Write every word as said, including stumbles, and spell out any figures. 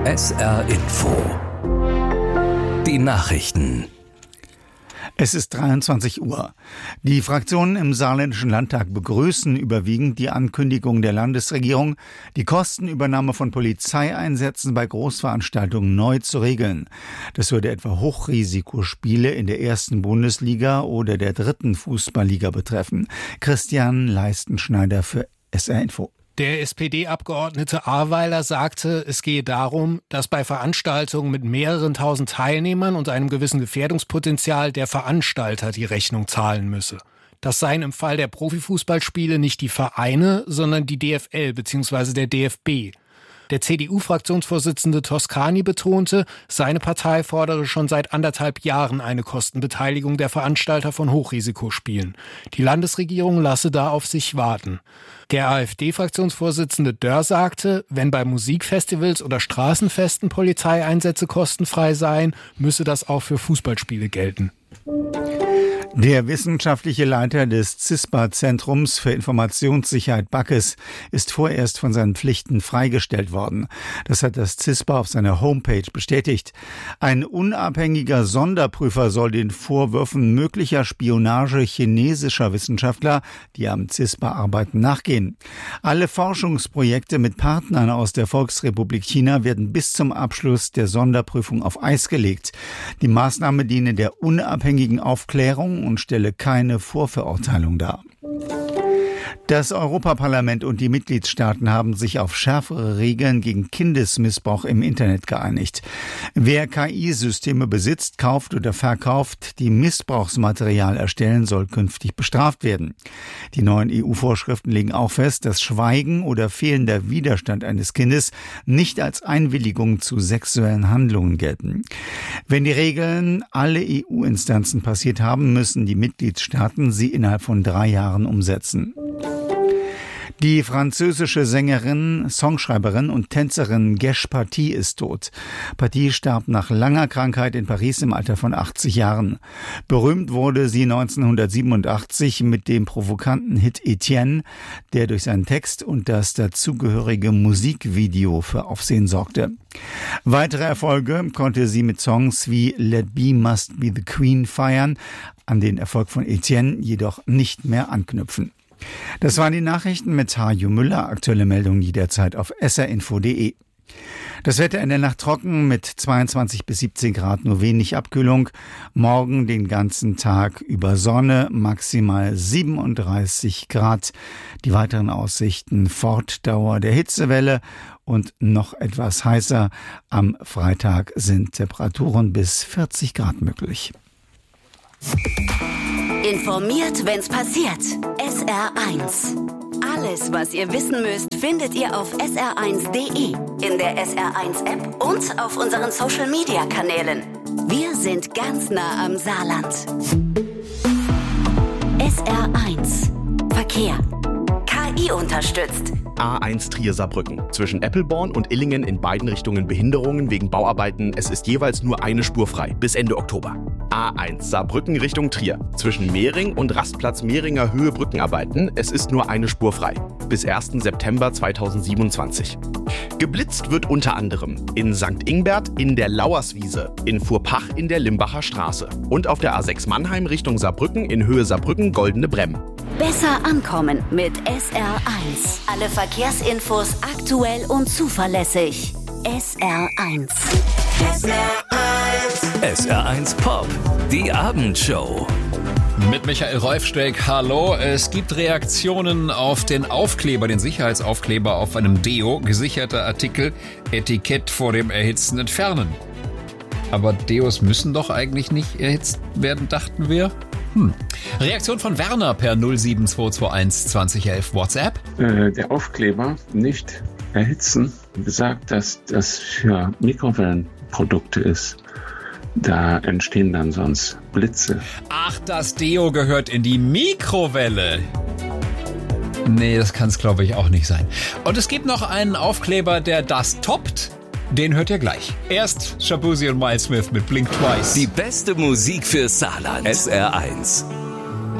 S R Info. Die Nachrichten. Es ist dreiundzwanzig Uhr. Die Fraktionen im Saarländischen Landtag begrüßen überwiegend die Ankündigung der Landesregierung, die Kostenübernahme von Polizeieinsätzen bei Großveranstaltungen neu zu regeln. Das würde etwa Hochrisikospiele in der ersten Bundesliga oder der dritten Fußballliga betreffen. Christian Leistenschneider für S R Info. Der S P D-Abgeordnete Ahrweiler sagte, es gehe darum, dass bei Veranstaltungen mit mehreren tausend Teilnehmern und einem gewissen Gefährdungspotenzial der Veranstalter die Rechnung zahlen müsse. Das seien im Fall der Profifußballspiele nicht die Vereine, sondern die D F L bzw. der D F B. Der C D U-Fraktionsvorsitzende Toscani betonte, seine Partei fordere schon seit anderthalb Jahren eine Kostenbeteiligung der Veranstalter von Hochrisikospielen. Die Landesregierung lasse da auf sich warten. Der AfD-Fraktionsvorsitzende Dörr sagte, wenn bei Musikfestivals oder Straßenfesten Polizeieinsätze kostenfrei seien, müsse das auch für Fußballspiele gelten. Der wissenschaftliche Leiter des CISPA-Zentrums für Informationssicherheit Backes ist vorerst von seinen Pflichten freigestellt worden. Das hat das CISPA auf seiner Homepage bestätigt. Ein unabhängiger Sonderprüfer soll den Vorwürfen möglicher Spionage chinesischer Wissenschaftler, die am CISPA arbeiten, nachgehen. Alle Forschungsprojekte mit Partnern aus der Volksrepublik China werden bis zum Abschluss der Sonderprüfung auf Eis gelegt. Die Maßnahme diene der unabhängigen Aufklärung und stelle keine Vorverurteilung dar. Das Europaparlament und die Mitgliedstaaten haben sich auf schärfere Regeln gegen Kindesmissbrauch im Internet geeinigt. Wer K I-Systeme besitzt, kauft oder verkauft, die Missbrauchsmaterial erstellen, soll künftig bestraft werden. Die neuen E U-Vorschriften legen auch fest, dass Schweigen oder fehlender Widerstand eines Kindes nicht als Einwilligung zu sexuellen Handlungen gelten. Wenn die Regeln alle E U-Instanzen passiert haben, müssen die Mitgliedstaaten sie innerhalb von drei Jahren umsetzen. Die französische Sängerin, Songschreiberin und Tänzerin Gesh Paty ist tot. Paty starb nach langer Krankheit in Paris im Alter von achtzig Jahren. Berühmt wurde sie neunzehnhundertsiebenundachtzig mit dem provokanten Hit Etienne, der durch seinen Text und das dazugehörige Musikvideo für Aufsehen sorgte. Weitere Erfolge konnte sie mit Songs wie Let Be Must Be the Queen feiern, an den Erfolg von Etienne jedoch nicht mehr anknüpfen. Das waren die Nachrichten mit Harjo Müller. Aktuelle Meldungen jederzeit auf s r info punkt d e. Das Wetter in der Nacht trocken mit zweiundzwanzig bis siebzehn Grad, nur wenig Abkühlung. Morgen den ganzen Tag über Sonne, maximal siebenunddreißig Grad. Die weiteren Aussichten: Fortdauer der Hitzewelle und noch etwas heißer. Am Freitag sind Temperaturen bis vierzig Grad möglich. Informiert, wenn's passiert. S R eins. Alles, was ihr wissen müsst, findet ihr auf s r eins punkt d e, in der S R eins App und auf unseren Social-Media-Kanälen. Wir sind ganz nah am Saarland. S R eins. Verkehr. K I unterstützt. A eins Trier-Saarbrücken. Zwischen Eppelborn und Illingen in beiden Richtungen Behinderungen wegen Bauarbeiten. Es ist jeweils nur eine Spur frei, bis Ende Oktober. A eins Saarbrücken Richtung Trier. Zwischen Mehring und Rastplatz Mehringer Höhe Brückenarbeiten. Es ist nur eine Spur frei, bis ersten September zweitausendsiebenundzwanzig. Geblitzt wird unter anderem in Sankt Ingbert in der Lauerswiese, in Furpach in der Limbacher Straße und auf der A sechs Mannheim Richtung Saarbrücken in Höhe Saarbrücken Goldene Bremm. Besser ankommen mit S R eins. Alle Verkehrsinfos aktuell und zuverlässig. S R eins. S R eins. S R eins Pop. Die Abendshow. Mit Michael Rolfsteck, hallo. Es gibt Reaktionen auf den Aufkleber, den Sicherheitsaufkleber auf einem Deo. Gesicherter Artikel, Etikett vor dem Erhitzen entfernen. Aber Deos müssen doch eigentlich nicht erhitzt werden, dachten wir. Hm. Reaktion von Werner per null sieben zwei zwei eins zwanzig elf WhatsApp. Äh, der Aufkleber nicht erhitzen besagt, dass das für Mikrowellenprodukte ist. Da entstehen dann sonst Blitze. Ach, das Deo gehört in die Mikrowelle. Nee, das kann es glaube ich auch nicht sein. Und es gibt noch einen Aufkleber, der das toppt. Den hört ihr gleich. Erst Shabuzi und Miles Smith mit Blink Twice. Die beste Musik für Saarland. S R eins.